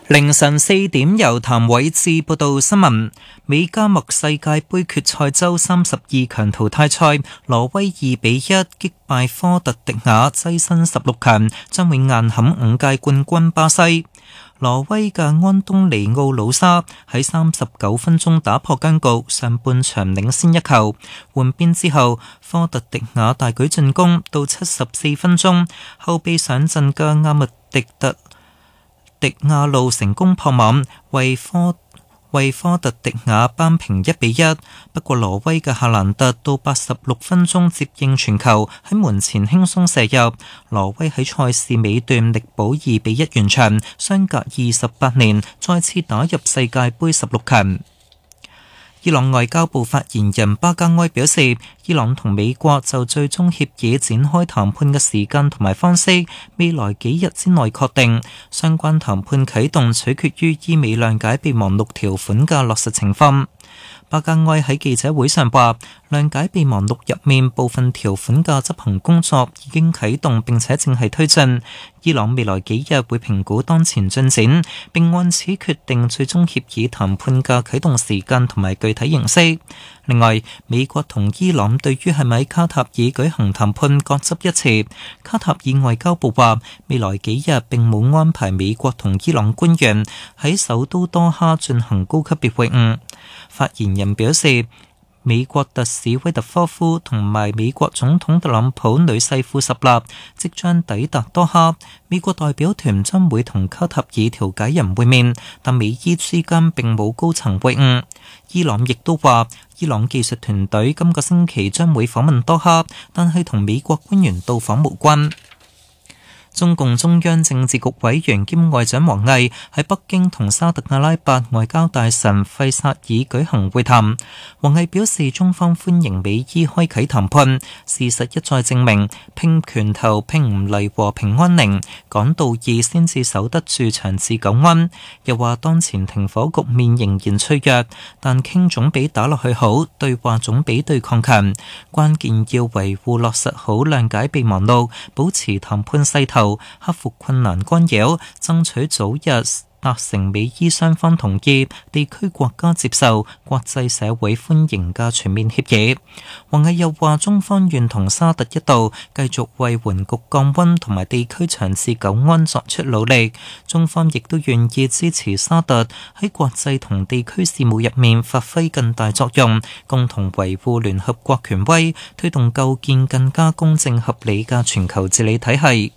凌晨4點，由譚偉智報道新聞。美加墨世界盃決賽周32強淘汰賽，挪威2比1擊敗科特迪瓦，躋身16強，將會硬撼5屆冠軍巴西。挪威嘅安東尼奧魯沙喺39分鐘打破僵局，上半場領先1球。換邊之後，科特迪瓦大舉進攻，到74分鐘，後備上陣嘅阿密迪亞路成功破網，為科特迪瓦扳平1比1。不過挪威嘅夏蘭特到86分鐘接應傳球，喺門前輕鬆射入。挪威喺賽事尾段力保2比1完場，相隔28年再次打入世界盃16強。伊朗外交部發言人巴加埃表示，伊朗同美國就最終協議展開談判嘅時間同埋方式，未來幾日之內確定。相關談判啟動取決於伊美諒解備忘錄條款嘅落實情況。巴加埃喺記者會上話，諒解備忘錄入面部分條款嘅執行工作已經啟動並且正係推進。伊朗未來幾日會評估當前進展，並按此決定最終協議談判嘅啟動時間同埋具體形式。另外，美國同伊朗對於係咪喺卡塔爾舉行談判各執一詞。卡塔爾外交部話，未來幾日並冇安排美國同伊朗官員喺首都多哈進行高級別會晤。發言人表示，美國特使威特科夫同埋美國總統特朗普女婿庫什納即將抵達多哈，美國代表團將會同卡塔爾調解人會面，但美伊之間並冇高層會晤。伊朗亦都話，伊朗技術團隊今個星期將會訪問多哈，但係同美國官員到訪無關。中共中央政治局委員兼外長王毅喺北京同沙特阿拉伯外交大臣費薩爾舉行會談。王毅表示，中方歡迎美伊開啟談判，事實一再證明，拼拳頭拼唔嚟和平安寧，講道義先至守得住長治久安。又話當前停火局面仍然脆弱，但傾總比打落去好，對話總比對抗強。關鍵要維護落實好諒解備忘錄，保持談判勢頭，克服困難干擾，爭取早日達成美伊雙方同意、地區國家接受、國際社會歡迎嘅全面協議。王毅又話，中方願同沙特一道繼續為緩局降溫同埋地區長治久安作出努力。中方亦都願意支持沙特喺國際同地區事務入面發揮更大作用，共同維護聯合國權威，推動構建更加公正合理嘅全球治理體系。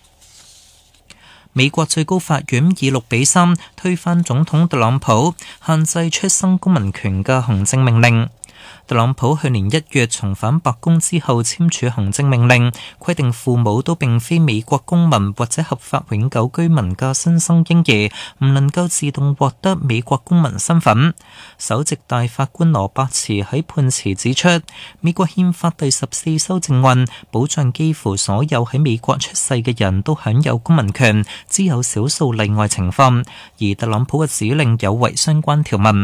美國最高法院以6比3推翻總統特朗普限制出生公民權嘅行政命令。特朗普去年1月重返白宮之後簽署行政命令，規定父母都並非美國公民或者合法永久居民嘅新生嬰兒唔能夠自動獲得美國公民身份。首席大法官羅伯茨喺判詞指出，美國憲法第14修正案保障幾乎所有喺美國出世嘅人都享有公民權，只有少數例外情況，而特朗普嘅指令有違相關條文。